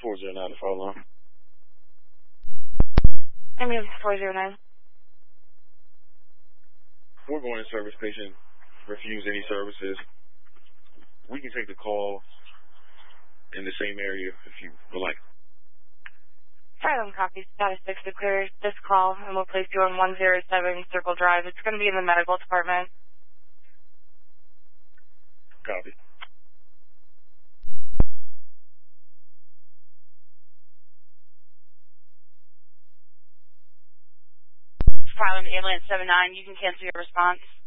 409 to follow on. Ambulance 409. We're going in service. Patient refuse any services. We can take the call in the same area if you would like. 511 copy. Status 6 to clear this call, and we'll place you on 107 Circle Drive. It's going to be in the medical department. Copy. Filing ambulance 79. You can cancel your response.